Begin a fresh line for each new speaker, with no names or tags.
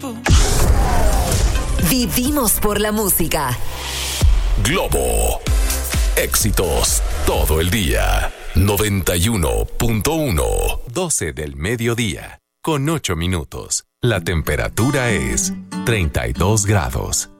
Vivimos por la música.
Globo. Éxitos todo el día. 91.1. 12 del mediodía. Con 8 minutos. La temperatura es 32 grados.